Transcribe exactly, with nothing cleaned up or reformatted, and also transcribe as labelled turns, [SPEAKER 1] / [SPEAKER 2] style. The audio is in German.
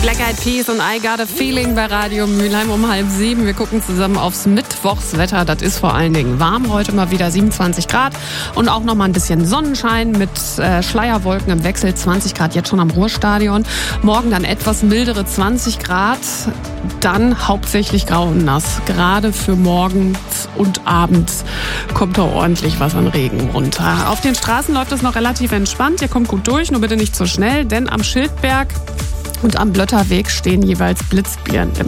[SPEAKER 1] Black Eyed Peas und I Got a Feeling bei Radio Mülheim um halb sieben. Wir gucken zusammen aufs Mittwochswetter. Das ist vor allen Dingen warm. Heute mal wieder siebenundzwanzig Grad und auch noch mal ein bisschen Sonnenschein mit äh, Schleierwolken im Wechsel. zwanzig Grad jetzt schon am Ruhrstadion. Morgen dann etwas mildere zwanzig Grad. Dann hauptsächlich grau und nass. Gerade für morgens und abends kommt da ordentlich was an Regen runter. Auf den Straßen läuft es noch relativ entspannt. Ihr kommt gut durch, nur bitte nicht zu schnell, denn am Schildberg und am Blötterweg stehen jeweils Blitzbären.